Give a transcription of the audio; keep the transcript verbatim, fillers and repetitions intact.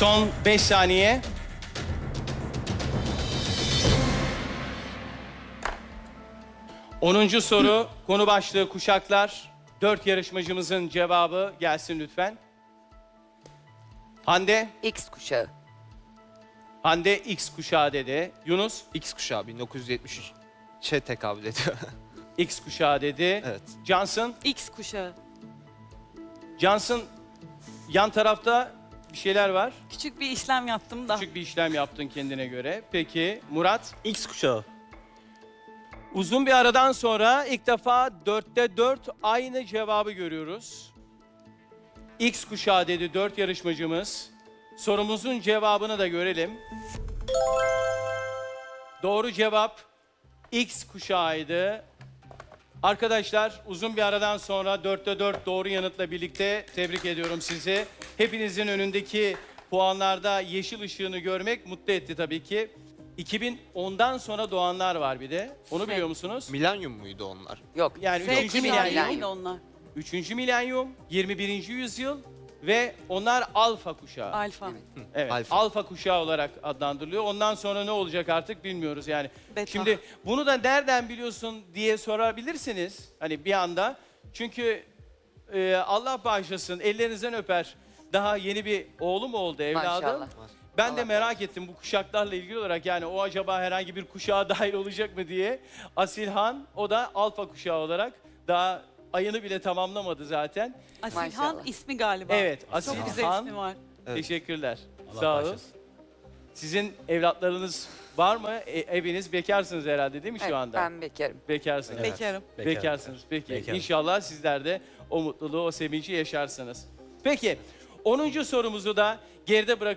Son beş saniye. Onuncu soru, konu başlığı kuşaklar. Dört yarışmacımızın cevabı gelsin lütfen. Hande, X kuşağı. Hande X kuşağı dedi. Yunus, X kuşağı bin dokuz yüz yetmiş üçe tekabül ediyor. X kuşağı dedi. Evet. Johnson, X kuşağı. Johnson yan tarafta bir şeyler var. Küçük bir işlem yaptım da. Küçük bir işlem yaptın kendine göre. Peki Murat, X kuşağı. uzun bir aradan sonra ilk defa dörtte dört aynı cevabı görüyoruz. X kuşağı dedi dört yarışmacımız. Sorumuzun cevabını da görelim. Doğru cevap X kuşağıydı. Arkadaşlar uzun bir aradan sonra dörtte dört doğru yanıtla birlikte tebrik ediyorum sizi. Hepinizin önündeki puanlarda yeşil ışığını görmek mutlu etti tabii ki. iki bin ondan sonra doğanlar var bir de. Onu biliyor musunuz? Milenyum muydu onlar? Yok. Yani Z üçüncü kuşağı milenyum. değil onlar. Üçüncü milenyum, yirmi birinci yüzyıl ve onlar alfa kuşağı. Alfa. Evet, alfa. Alfa. kuşağı olarak adlandırılıyor. Ondan sonra ne olacak artık bilmiyoruz yani. Beta. Şimdi bunu da nereden biliyorsun diye sorabilirsiniz. Hani bir anda. Çünkü e, Allah bağışlasın, ellerinizden öper. Daha yeni bir oğlum oldu evladım. Maşallah. Ben de Allah merak ettim bu kuşaklarla ilgili olarak, yani o acaba herhangi bir kuşağa dahil olacak mı diye. Asilhan, o da alfa kuşağı olarak daha ayını bile tamamlamadı zaten. Asilhan Maşallah. ismi galiba. Evet, Çok güzel Asilhan. ismi var. Evet. Teşekkürler. Allah Sağ olun. bağışlasın. Sizin evlatlarınız var mı? E, eviniz bekarsınız herhalde değil mi şu Evet, anda? ben bekarım. Bekarsınız. Evet. Bekarım. Bekar, Bekarsınız. Peki. Bekarım. İnşallah sizler de o mutluluğu, o sevinci yaşarsınız. Peki. onuncu sorumuzu da geride bırak.